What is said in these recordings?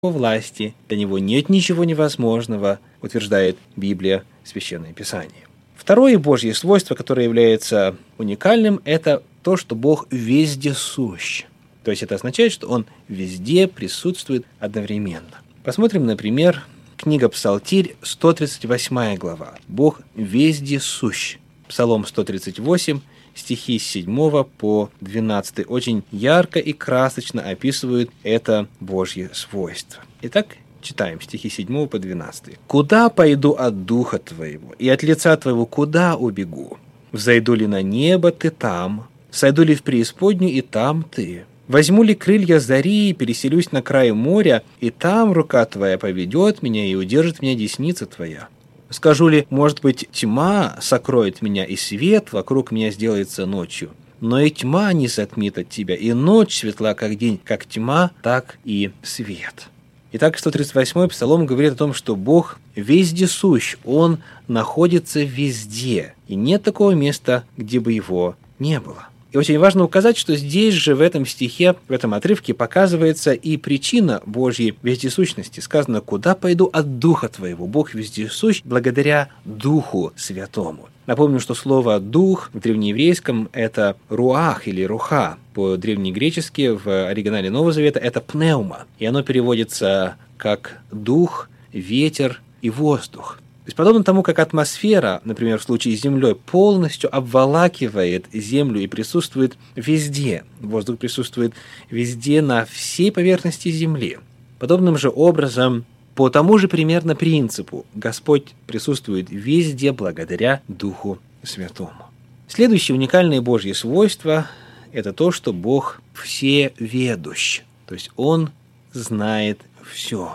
власти, для него нет ничего невозможного, утверждает Библия, Священное Писание. Второе Божье свойство, которое является уникальным, это то, что Бог вездесущ. То есть это означает, что Он везде присутствует одновременно. Посмотрим, например, книга Псалтирь, 138 глава. Бог вездесущ. Псалом 138, стихи с 7 по 12 очень ярко и красочно описывают это Божье свойство. Итак, читаем стихи 7 по 12. «Куда пойду от духа Твоего, и от лица Твоего куда убегу? Взойду ли на небо, Ты там? Сойду ли в преисподнюю, и там Ты? Возьму ли крылья зари и переселюсь на край моря, и там рука Твоя поведет меня и удержит меня десница Твоя? Скажу ли, может быть, тьма сокроет меня, и свет вокруг меня сделается ночью? Но и тьма не затмит от Тебя, и ночь светла, как день, как тьма, так и свет». Итак, 138-й Псалом говорит о том, что Бог вездесущ, Он находится везде, и нет такого места, где бы Его не было. И очень важно указать, что здесь же, в этом стихе, в этом отрывке показывается и причина Божьей вездесущности. Сказано: «Куда пойду от Духа Твоего?» Бог вездесущ благодаря Духу Святому. Напомню, что слово «дух» в древнееврейском – это «руах» или «руха». По-древнегречески в оригинале Нового Завета это «пневма». И оно переводится как «дух», «ветер» и «воздух». То есть, подобно тому, как атмосфера, например, в случае с Землей, полностью обволакивает Землю и присутствует везде, воздух присутствует везде, на всей поверхности Земли. Подобным же образом, по тому же примерно принципу, Господь присутствует везде благодаря Духу Святому. Следующее уникальное Божье свойство – это то, что Бог всеведущ, то есть Он знает все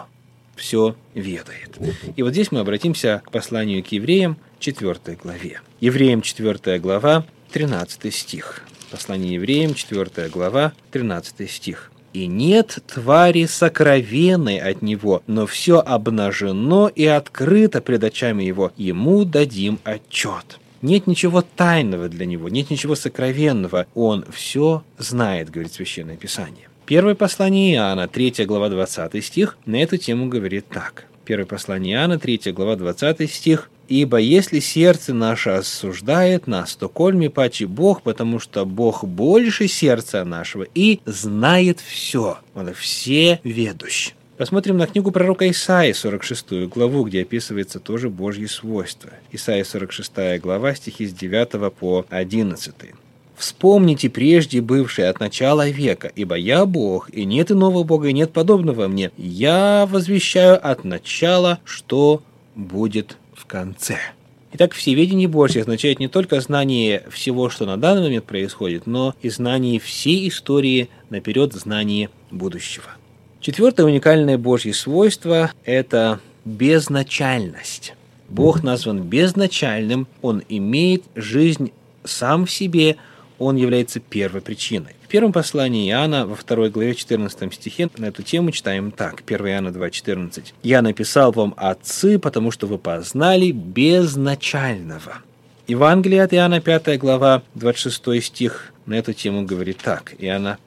ведает. И вот здесь мы обратимся к посланию к Евреям, 4 главе. Евреям, 4 глава, 13 стих. Послание Евреям, 4 глава, 13 стих. «И нет твари сокровенной от Него, но все обнажено и открыто пред очами Его. Ему дадим отчет». Нет ничего тайного для Него, нет ничего сокровенного. Он все знает, говорит Священное Писание. Первое послание Иоанна, 3 глава, 20 стих, на эту тему говорит так. Первое послание Иоанна, 3 глава, 20 стих. «Ибо если сердце наше осуждает нас, то кольми паче Бог, потому что Бог больше сердца нашего и знает все». Он всеведущ. Посмотрим на книгу пророка Исаии, 46 главу, где описывается тоже Божье свойство. Исаия, 46 глава, стихи с 9 по 11. «Вспомните прежде бывшее от начала века, ибо я Бог, и нет иного Бога, и нет подобного мне. Я возвещаю от начала, что будет в конце». Итак, всеведение Божье означает не только знание всего, что на данный момент происходит, но и знание всей истории наперед, знание будущего. Четвертое уникальное Божье свойство – это безначальность. Бог назван безначальным, Он имеет жизнь сам в себе, Он является первопричиной. В первом послании Иоанна, во 2 главе 14 стихе, на эту тему читаем так, 1 Иоанна 2,14. «Я написал вам, отцы, потому что вы познали безначального». Евангелие от Иоанна, 5 глава, 26 стих, на эту тему говорит так, Иоанна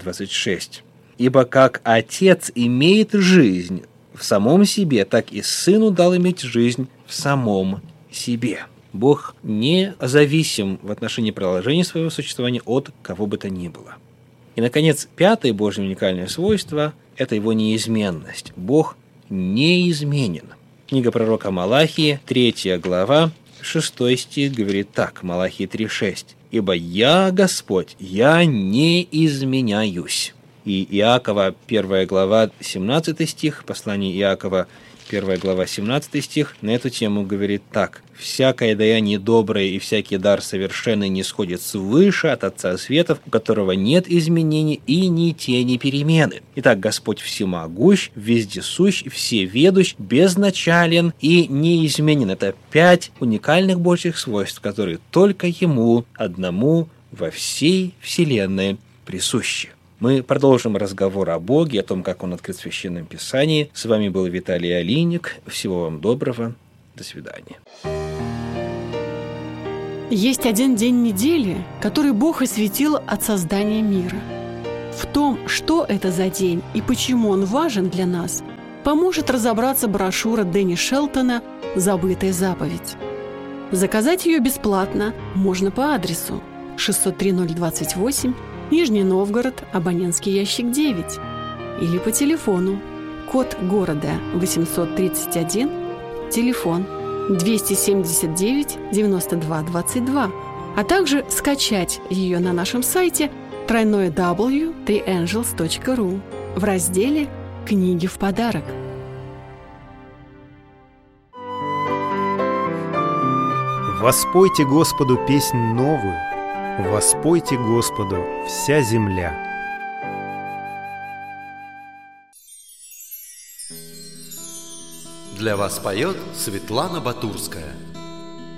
5,26. «Ибо как Отец имеет жизнь в самом себе, так и Сыну дал иметь жизнь в самом себе». Бог не зависим в отношении продолжения своего существования от кого бы то ни было. И, наконец, пятое Божье уникальное свойство – это Его неизменность. Бог неизменен. Книга пророка Малахии, 3 глава, 6 стих говорит так, Малахии 3,6. «Ибо я, Господь, я не изменяюсь». И Иакова, 1 глава, 17 стих, послание Иакова, 1 глава, 17 стих, на эту тему говорит так. «Всякое даяние доброе и всякий дар совершенный не сходит свыше от Отца Светов, у которого нет изменений и ни тени перемены». Итак, Господь всемогущ, вездесущ, всеведущ, безначален и неизменен. Это 5 уникальных Божьих свойств, которые только Ему одному во всей вселенной присущи. Мы продолжим разговор о Боге, о том, как Он открыт в Священном Писании. С вами был Виталий Алиник. Всего вам доброго. До свидания. Есть один день недели, который Бог осветил от создания мира. В том, что это за день и почему он важен для нас, поможет разобраться брошюра Дэнни Шелтона «Забытая заповедь». Заказать ее бесплатно можно по адресу 603-028, Нижний Новгород, абонентский ящик 9, или по телефону, код города 831, телефон 279-92-22, а также скачать ее на нашем сайте www.theangels.ru в разделе «Книги в подарок». Воспойте Господу песнь новую, воспойте Господу вся земля. Для вас поет Светлана Батурская.